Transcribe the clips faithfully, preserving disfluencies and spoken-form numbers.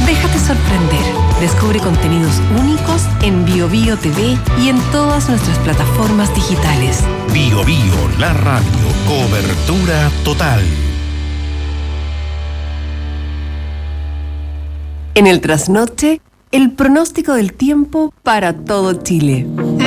Déjate sorprender. Descubre contenidos únicos en Bio Bio T V y en todas nuestras plataformas digitales. Bio Bio, la radio. Cobertura total. En el trasnoche, el pronóstico del tiempo para todo Chile.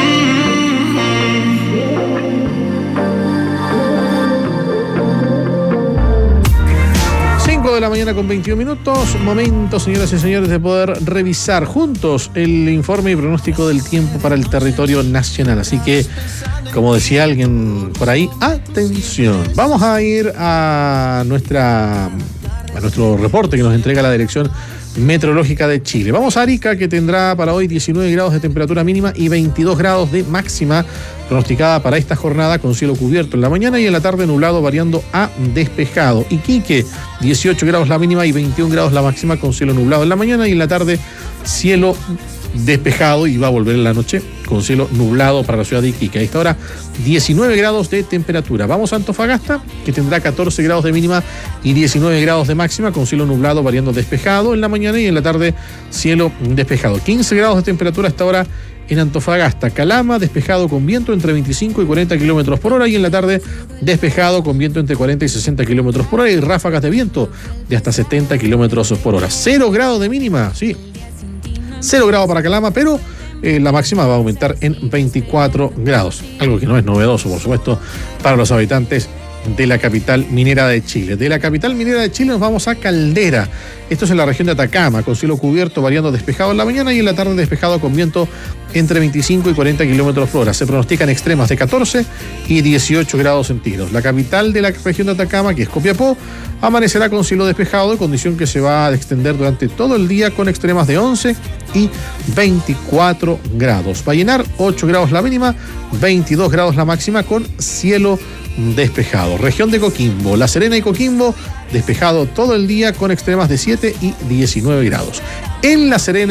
cinco de la mañana con veintiún minutos. Momento, señoras y señores, de poder revisar juntos el informe y pronóstico del tiempo para el territorio nacional. Así que, como decía alguien por ahí, atención. Vamos a ir a nuestra a nuestro reporte que nos entrega la Dirección Meteorológica de Chile. Vamos a Arica, que tendrá para hoy diecinueve grados de temperatura mínima y veintidós grados de máxima pronosticada para esta jornada, con cielo cubierto en la mañana y en la tarde nublado variando a despejado. Iquique, dieciocho grados la mínima y veintiún grados la máxima, con cielo nublado en la mañana y en la tarde cielo despejado, y va a volver en la noche con cielo nublado para la ciudad de Iquique. A esta hora, diecinueve grados de temperatura. Vamos a Antofagasta, que tendrá catorce grados de mínima y diecinueve grados de máxima, con cielo nublado variando despejado en la mañana y en la tarde cielo despejado. quince grados de temperatura a esta hora en Antofagasta. Calama, despejado con viento entre veinticinco y cuarenta kilómetros por hora, y en la tarde despejado con viento entre cuarenta y sesenta kilómetros por hora y ráfagas de viento de hasta setenta kilómetros por hora. cero grados de mínima, sí. cero grados para Calama, pero eh, la máxima va a aumentar en veinticuatro grados. Algo que no es novedoso, por supuesto, para los habitantes de la capital minera de Chile. De la capital minera de Chile nos vamos a Caldera. Esto es en la región de Atacama, con cielo cubierto variando despejado en la mañana y en la tarde despejado con viento entre veinticinco y cuarenta kilómetros por hora. Se pronostican extremas de catorce y dieciocho grados centígrados. La capital de la región de Atacama, que es Copiapó, amanecerá con cielo despejado, condición que se va a extender durante todo el día con extremas de once y veinticuatro grados. Vallenar, ocho grados la mínima, veintidós grados la máxima, con cielo despejado. Región de Coquimbo, La Serena y Coquimbo, despejado todo el día con extremas de siete y diecinueve grados. En La Serena